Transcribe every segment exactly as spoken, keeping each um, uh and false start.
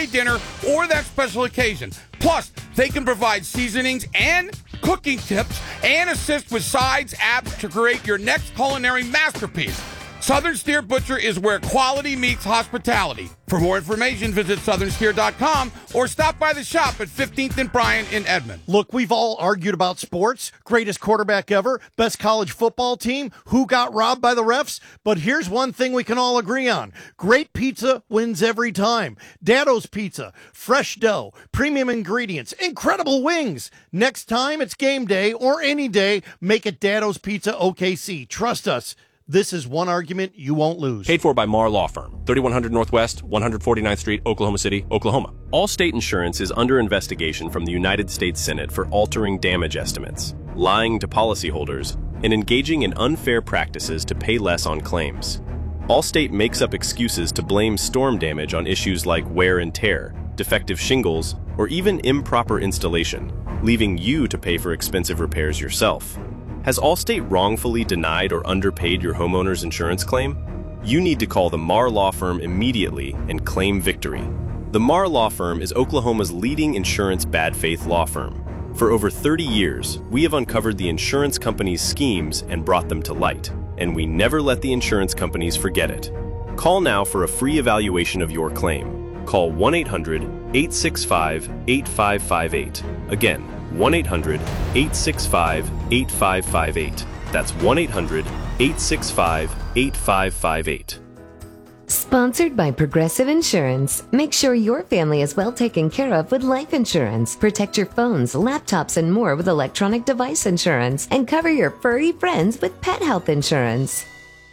family dinner, or that special occasion. Plus, they can provide seasonings and cooking tips and assist with sides, apps to create your next culinary masterpiece. Southern Steer Butcher is where quality meets hospitality. For more information, visit southern steer dot com or stop by the shop at fifteenth and Bryant in Edmond. Look, we've all argued about sports, greatest quarterback ever, best college football team, who got robbed by the refs, but here's one thing we can all agree on. Great pizza wins every time. Daddo's Pizza, fresh dough, premium ingredients, incredible wings. Next time it's game day or any day, make it Daddo's Pizza O K C. Trust us. This is one argument you won't lose. Paid for by Marr Law Firm, thirty-one hundred Northwest, one forty-ninth Street, Oklahoma City, Oklahoma. Allstate Insurance is under investigation from the United States Senate for altering damage estimates, lying to policyholders, and engaging in unfair practices to pay less on claims. Allstate makes up excuses to blame storm damage on issues like wear and tear, defective shingles, or even improper installation, leaving you to pay for expensive repairs yourself. Has Allstate wrongfully denied or underpaid your homeowner's insurance claim? You need to call the Marr Law Firm immediately and claim victory. The Marr Law Firm is Oklahoma's leading insurance bad faith law firm. For over thirty years, we have uncovered the insurance companies' schemes and brought them to light, and we never let the insurance companies forget it. Call now for a free evaluation of your claim. Call one eight hundred, eight six five, eight five five eight. Again, one eight hundred, eight six five, eight five five eight. That's one eight hundred, eight six five, eight five five eight. Sponsored by Progressive Insurance. Make sure your family is well taken care of with life insurance. Protect your phones, laptops, and more with electronic device insurance. And cover your furry friends with pet health insurance.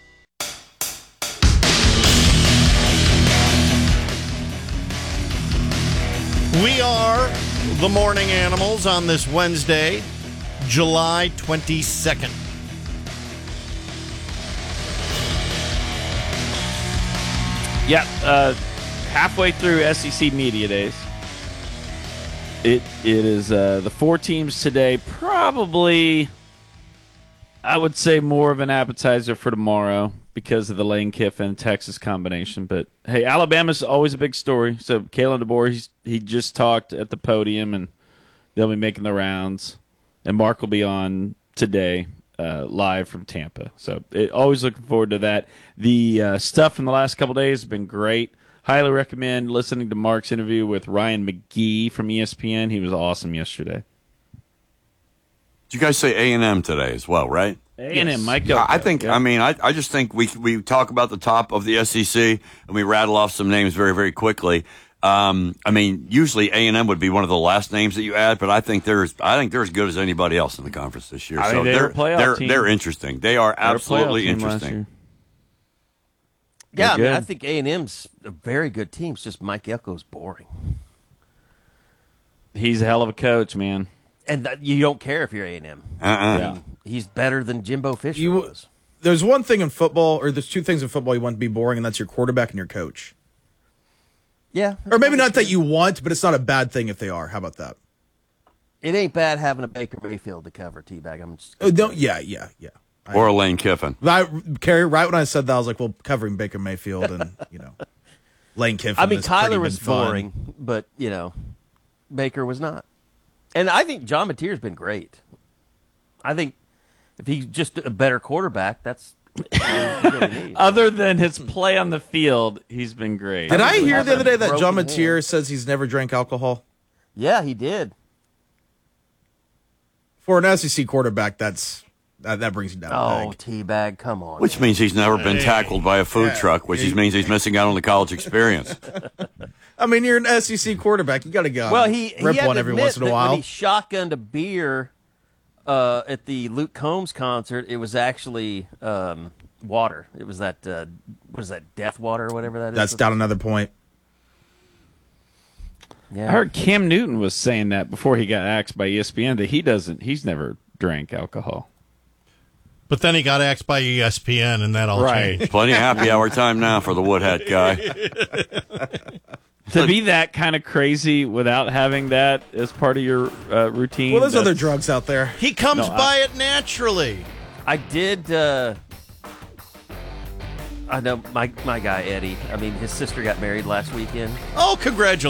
We are the Morning Animals on this Wednesday, July twenty-second. Yeah, uh, halfway through S E C Media Days. It It is uh, the four teams today, probably, I would say, more of an appetizer for tomorrow because of the Lane Kiffin Texas combination. But, hey, Alabama's always a big story. So, Kalen DeBoer, he's, he just talked at the podium, and they'll be making the rounds. And Mark will be on today, uh, live from Tampa. So, it, always looking forward to that. The uh, stuff in the last couple days has been great. Highly recommend listening to Mark's interview with Ryan McGee from E S P N. He was awesome yesterday. Did you guys say A and M today as well, right? A and M, yes. Mike. Yeah, I think. Yeah. I mean, I, I just think we we talk about the top of the S E C and we rattle off some names very very quickly. Um, I mean, usually A and M would be one of the last names that you add, but I think there's I think they're as good as anybody else in the conference this year. I so mean, they're they're they're, team. they're interesting. They are they're absolutely interesting. Yeah, I mean, I think A and M's a very good team. It's just Mike Elko's boring. He's a hell of a coach, man. And th- you don't care if you're A and M. Uh-uh. Yeah. He's better than Jimbo Fisher You, was. There's one thing in football, or there's two things in football you want to be boring, and that's your quarterback and your coach. Yeah. Or maybe not that you want, but it's not a bad thing if they are. How about that? It ain't bad having a Baker Mayfield to cover, T-Bag. I'm just Oh, don't, yeah, yeah, yeah. I, Or a Lane Kiffin. I, Kerry, right when I said that, I was like, well, covering Baker Mayfield and, you know, Lane Kiffin. I mean, is pretty Kyler was fun. boring, but, you know, Baker was not. And I think John Mateer's been great. I think if he's just a better quarterback, that's all he really needs. Other than his play on the field, he's been great. Did I hear has the other a day that John broken Mateer hand. says he's never drank alcohol? Yeah, he did. For an S E C quarterback, that's that, that brings you down a Oh, peg. T-Bag, come on. Which man. means he's never been tackled by a food Yeah. truck, which means he's missing out on the college experience. I mean, you're an S E C quarterback. You got to go. Well, he, rip he had one to every admit once in a that while. when he shotgunned a beer uh, at the Luke Combs concert, it was actually um, water. It was that, uh, what is that, Death Water or whatever that is? That's down another point. Yeah. I heard Cam Newton was saying that before he got axed by E S P N that he doesn't. He's never drank alcohol. But then he got axed by E S P N, and that all Right. changed. Plenty of happy hour time now for the Wood Hat guy. To be that kind of crazy without having that as part of your uh, routine. Well, there's other that's- drugs out there. He comes No, I- by it naturally. I did. Uh, I know my my guy Eddie. I mean, his sister got married last weekend. Oh, congratulations.